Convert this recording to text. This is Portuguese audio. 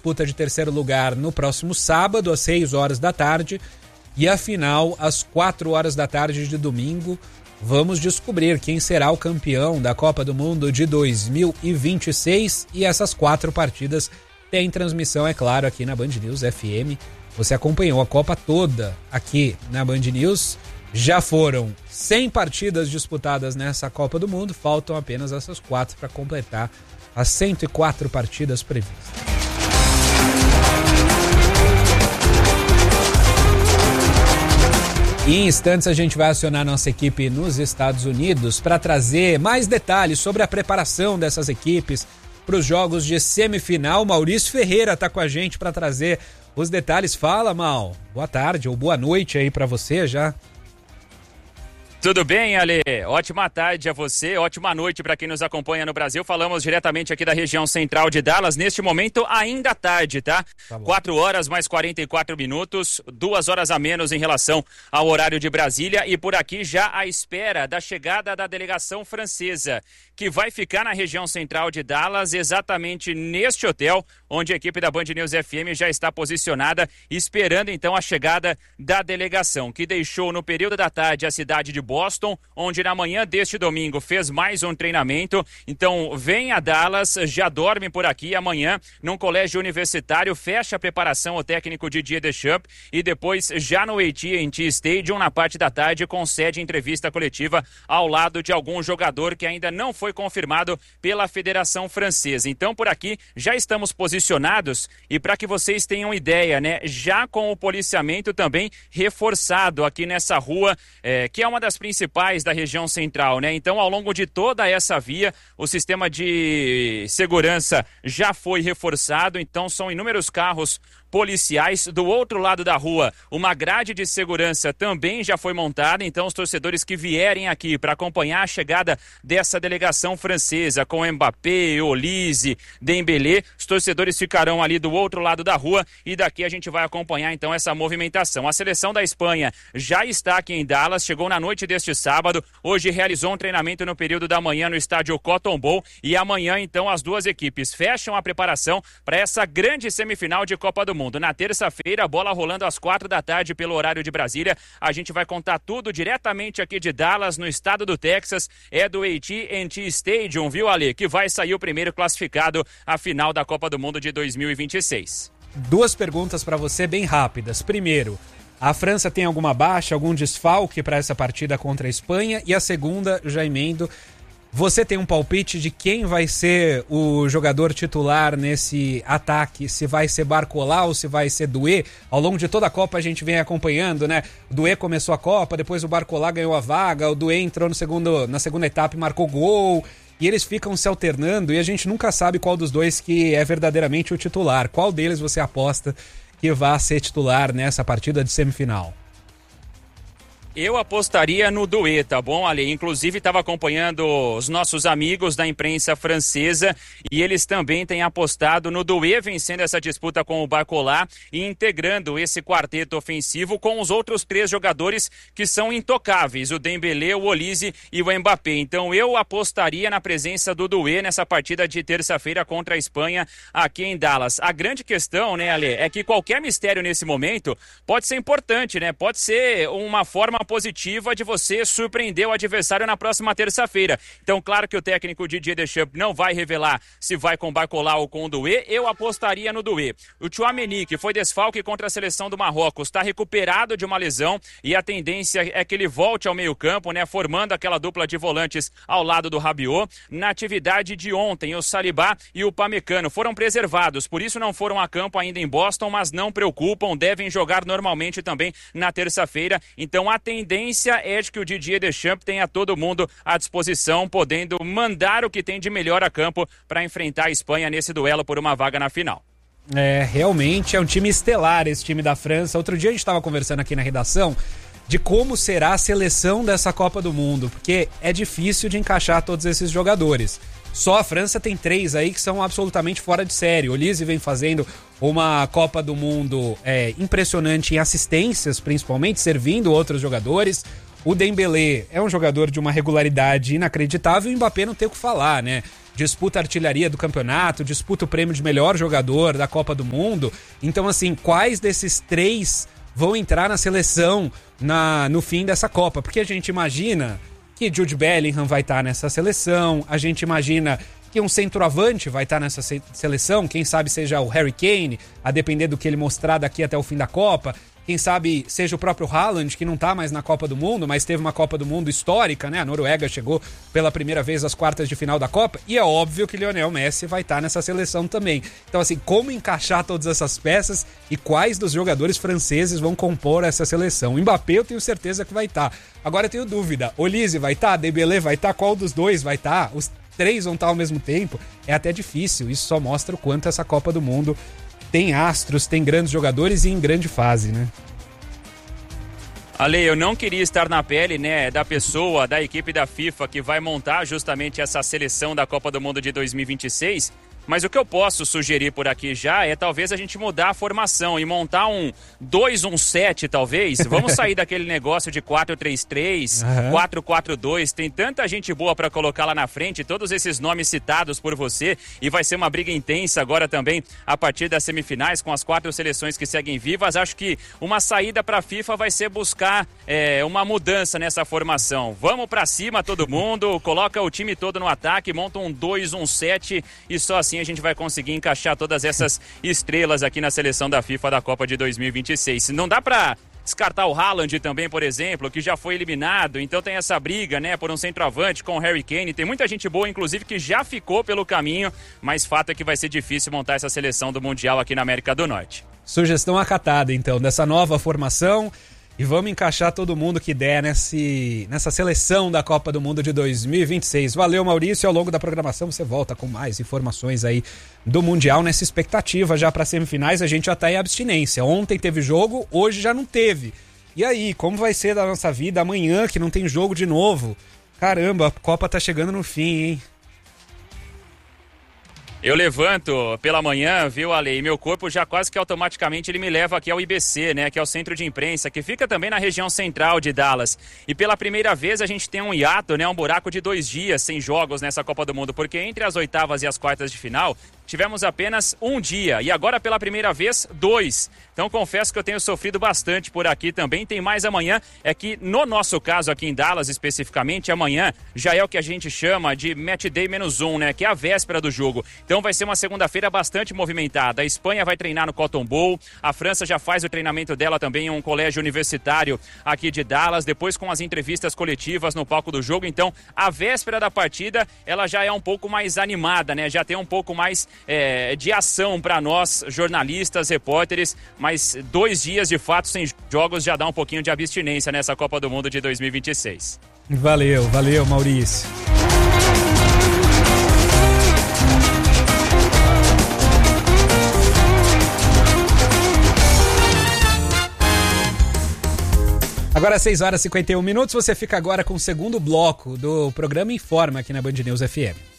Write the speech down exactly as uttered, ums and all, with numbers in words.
disputa de terceiro lugar no próximo sábado, às seis horas da tarde, e a final às quatro horas da tarde de domingo. Vamos descobrir quem será o campeão da Copa do Mundo de dois mil e vinte e seis, e essas quatro partidas têm transmissão, é claro, aqui na Band News F M. Você acompanhou a Copa toda aqui na Band News. Já foram cem partidas disputadas nessa Copa do Mundo, faltam apenas essas quatro para completar as cento e quatro partidas previstas. Em instantes a gente vai acionar nossa equipe nos Estados Unidos para trazer mais detalhes sobre a preparação dessas equipes para os jogos de semifinal. Maurício Ferreira está com a gente para trazer os detalhes. Fala, Mal. Boa tarde ou boa noite aí para você já. Tudo bem, Ale? Ótima tarde a você, ótima noite para quem nos acompanha no Brasil. Falamos diretamente aqui da região central de Dallas. Neste momento, ainda tarde, tá? tá quatro horas mais quarenta e quatro minutos, duas horas a menos em relação ao horário de Brasília. E por aqui já à espera da chegada da delegação francesa, que vai ficar na região central de Dallas, exatamente neste hotel, onde a equipe da Band News F M já está posicionada, esperando então a chegada da delegação, que deixou no período da tarde a cidade de Boston, onde na manhã deste domingo fez mais um treinamento. Então vem a Dallas, já dorme por aqui, amanhã num colégio universitário, fecha a preparação o técnico Didier Deschamps e depois já no A T and T Stadium, na parte da tarde, concede entrevista coletiva ao lado de algum jogador que ainda não foi confirmado pela Federação Francesa. Então por aqui já estamos posicionados e para que vocês tenham ideia, né, já com o policiamento também reforçado aqui nessa rua, é, que é uma das principais da região central, né? Então, ao longo de toda essa via, o sistema de segurança já foi reforçado, então são inúmeros carros policiais. Do outro lado da rua, uma grade de segurança também já foi montada, então os torcedores que vierem aqui para acompanhar a chegada dessa delegação francesa com Mbappé, Olise, Dembélé, os torcedores ficarão ali do outro lado da rua e daqui a gente vai acompanhar então essa movimentação. A seleção da Espanha já está aqui em Dallas, chegou na noite deste sábado, hoje realizou um treinamento no período da manhã no estádio Cotton Bowl e amanhã então as duas equipes fecham a preparação para essa grande semifinal de Copa do Mundo. Na terça-feira, a bola rolando às quatro da tarde pelo horário de Brasília. A gente vai contar tudo diretamente aqui de Dallas, no estado do Texas. É do A T and T Stadium, viu, Ale? Que vai sair o primeiro classificado à final da Copa do Mundo de dois mil e vinte e seis. Duas perguntas para você bem rápidas. Primeiro, a França tem alguma baixa, algum desfalque para essa partida contra a Espanha? E a segunda, já emendo, você tem um palpite de quem vai ser o jogador titular nesse ataque? Se vai ser Barcola ou se vai ser Doué? Ao longo de toda a Copa a gente vem acompanhando, né? O Doué começou a Copa, depois o Barcola ganhou a vaga, o Doué entrou no segundo, na segunda etapa e marcou gol. E eles ficam se alternando e a gente nunca sabe qual dos dois que é verdadeiramente o titular. Qual deles você aposta que vai ser titular nessa partida de semifinal? Eu apostaria no Doué, tá bom, Ale? Inclusive estava acompanhando os nossos amigos da imprensa francesa e eles também têm apostado no Doué vencendo essa disputa com o Barcola e integrando esse quarteto ofensivo com os outros três jogadores que são intocáveis, o Dembélé, o Olise e o Mbappé. Então eu apostaria na presença do Doué nessa partida de terça-feira contra a Espanha aqui em Dallas. A grande questão, né, Ale, é que qualquer mistério nesse momento pode ser importante, né? Pode ser uma forma positiva de você surpreender o adversário na próxima terça-feira. Então, claro que o técnico Didier Deschamps não vai revelar se vai com Barcola ou com o Doué. Eu apostaria no Doué. O Tchouaméni, que foi desfalque contra a seleção do Marrocos, está recuperado de uma lesão e a tendência é que ele volte ao meio-campo, né, formando aquela dupla de volantes ao lado do Rabiot. Na atividade de ontem, o Saliba e o Pamecano foram preservados, por isso não foram a campo ainda em Boston, mas não preocupam, devem jogar normalmente também na terça-feira. Então, a tendência é de que o Didier Deschamps tenha todo mundo à disposição, podendo mandar o que tem de melhor a campo para enfrentar a Espanha nesse duelo por uma vaga na final. É, realmente é um time estelar esse time da França. Outro dia a gente estava conversando aqui na redação de como será a seleção dessa Copa do Mundo, porque é difícil de encaixar todos esses jogadores. Só a França tem três aí que são absolutamente fora de série. O Olise vem fazendo uma Copa do Mundo é, impressionante em assistências, principalmente, servindo outros jogadores. O Dembélé é um jogador de uma regularidade inacreditável e o Mbappé não tem o que falar, né? Disputa a artilharia do campeonato, disputa o prêmio de melhor jogador da Copa do Mundo. Então, assim, quais desses três vão entrar na seleção na, no fim dessa Copa? Porque a gente imagina que Jude Bellingham vai estar nessa seleção, a gente imagina que um centroavante vai estar nessa se- seleção, quem sabe seja o Harry Kane, a depender do que ele mostrar daqui até o fim da Copa. Quem sabe seja o próprio Haaland, que não tá mais na Copa do Mundo, mas teve uma Copa do Mundo histórica, né? A Noruega chegou pela primeira vez às quartas de final da Copa, e é óbvio que Lionel Messi vai estar nessa seleção também. Então, assim, como encaixar todas essas peças e quais dos jogadores franceses vão compor essa seleção? O Mbappé eu tenho certeza que vai estar. Agora eu tenho dúvida, Olise vai estar? Dembélé vai estar? Qual dos dois vai estar? Os três vão estar ao mesmo tempo? É até difícil, isso só mostra o quanto essa Copa do Mundo tem astros, tem grandes jogadores e em grande fase, né? Ale, eu não queria estar na pele, né, da pessoa, da equipe da FIFA que vai montar justamente essa seleção da Copa do Mundo de dois mil e vinte e seis, mas o que eu posso sugerir por aqui já é talvez a gente mudar a formação e montar um dois um sete, talvez. Vamos sair daquele negócio de quatro três três, uhum. quatro quatro dois. Tem tanta gente boa para colocar lá na frente, todos esses nomes citados por você, e vai ser uma briga intensa agora também a partir das semifinais com as quatro seleções que seguem vivas. Acho que uma saída para a FIFA vai ser buscar é, uma mudança nessa formação. Vamos para cima todo mundo, coloca o time todo no ataque, monta um dois um sete e só assim a gente vai conseguir encaixar todas essas estrelas aqui na seleção da FIFA da Copa de dois mil e vinte e seis. Não dá pra descartar o Haaland também, por exemplo, que já foi eliminado, então tem essa briga, né, por um centroavante com o Harry Kane. Tem muita gente boa, inclusive, que já ficou pelo caminho, mas fato é que vai ser difícil montar essa seleção do Mundial aqui na América do Norte. Sugestão acatada, então, dessa nova formação. E vamos encaixar todo mundo que der nesse, nessa seleção da Copa do Mundo de dois mil e vinte e seis. Valeu, Maurício. Ao longo da programação você volta com mais informações aí do Mundial, nessa expectativa já para semifinais. A gente já tá em abstinência. Ontem teve jogo, hoje já não teve. E aí, como vai ser da nossa vida amanhã que não tem jogo de novo? Caramba, a Copa tá chegando no fim, hein? Eu levanto pela manhã, viu, Ale, e meu corpo já quase que automaticamente ele me leva aqui ao I B C, né, que é o centro de imprensa, que fica também na região central de Dallas. E pela primeira vez a gente tem um hiato, né, um buraco de dois dias sem jogos nessa Copa do Mundo, porque entre as oitavas e as quartas de final tivemos apenas um dia e agora pela primeira vez dois. Então confesso que eu tenho sofrido bastante por aqui também. Tem mais amanhã, é que no nosso caso aqui em Dallas especificamente, amanhã já é o que a gente chama de match day menos um, né, que é a véspera do jogo. Então vai ser uma segunda-feira bastante movimentada. A Espanha vai treinar no Cotton Bowl, a França já faz o treinamento dela também em um colégio universitário aqui de Dallas, depois com as entrevistas coletivas no palco do jogo. Então a véspera da partida ela já é um pouco mais animada, né, já tem um pouco mais É, de ação para nós, jornalistas, repórteres, mas dois dias de fato sem jogos já dá um pouquinho de abstinência nessa Copa do Mundo de dois mil e vinte e seis. Valeu, valeu, Maurício. Agora seis horas e cinquenta e um minutos, você fica agora com o segundo bloco do programa Informa aqui na Band News F M.